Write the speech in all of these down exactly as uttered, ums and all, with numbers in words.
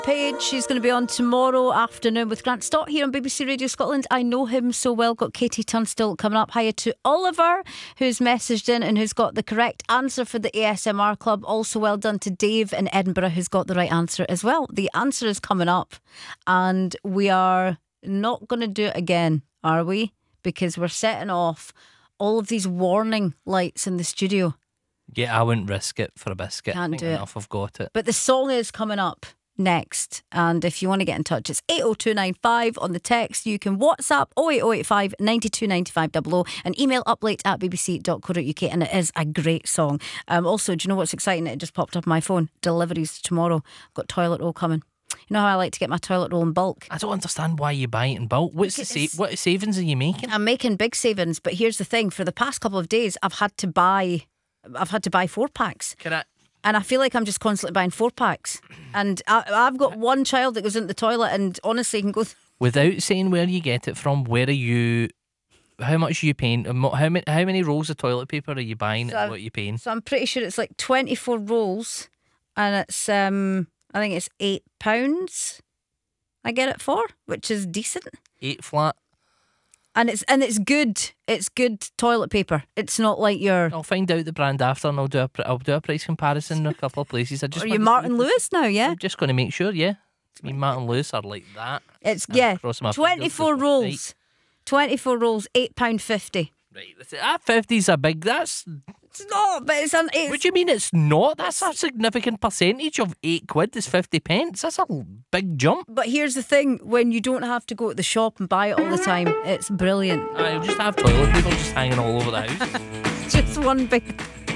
Page, she's going to be on tomorrow afternoon with Grant Stott here on B B C Radio Scotland. I know him so well. Got Katie Tunstall coming up. Hiya to Oliver, who's messaged in and who's got the correct answer for the A S M R Club. Also well done to Dave in Edinburgh, who's got the right answer as well. The answer is coming up, and we are not going to do it again, are we? Because we're setting off all of these warning lights in the studio. Yeah, I wouldn't risk it for a biscuit. Can't I think do it. enough, I've got it. But the song is coming up next, and if you want to get in touch, it's eight oh two nine five on the text. You can WhatsApp oh eight oh eight five nine two nine five double oh and email uplate at bbc dot co dot uk, and it is a great song. Um, also, do you know what's exciting? It just popped up on my phone. Deliveries tomorrow. I've got toilet roll coming. You know how I like to get my toilet roll in bulk? I don't understand why you buy it in bulk. What's the sa- what savings are you making? I'm making big savings, but here's the thing: for the past couple of days, I've had to buy, I've had to buy four packs. Can I? And I feel like I'm just constantly buying four packs. And I, I've got one child that goes into the toilet and honestly can go... Th- Without saying where you get it from, where are you... How much are you paying? How many, how many rolls of toilet paper are you buying so and what are you paying? So I'm pretty sure it's like twenty-four rolls and it's, um, I think it's eight pounds I get it for, which is decent. Eight flat. And it's and it's good. It's good toilet paper. It's not like your... I'll find out the brand after and I'll do a, pr- I'll do a price comparison in a couple of places. I just Are you want to Martin see- Lewis now, yeah? I'm just going to make sure, yeah. I mean, Martin Lewis are like that. It's, And yeah, cross my twenty-four fingers. rolls. Right. twenty-four rolls, eight pounds fifty. Right, that's it. That fifty's a big... That's... It's not, but it's... An, it's What do you mean it's not? That's a significant percentage of eight quid is fifty pence. That's a big jump. But here's the thing, when you don't have to go to the shop and buy it all the time, it's brilliant. I'll just have toilet paper just hanging all over the house. It's just one big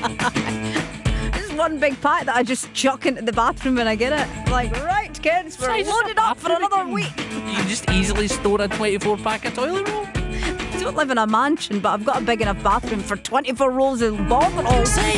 just one big pack that I just chuck into the bathroom when I get it. Like, right kids, we're Size of loaded a up for bathroom. another week. You can just easily store a twenty-four pack of toilet roll. I don't live in a mansion, but I've got a big enough bathroom for twenty-four rolls of ball rolls.